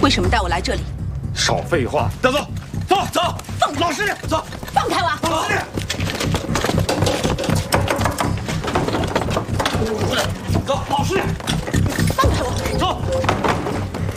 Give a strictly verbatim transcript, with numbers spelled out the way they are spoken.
为什么带我来这里？ 少废话，带走，走走， 放开老实点，走。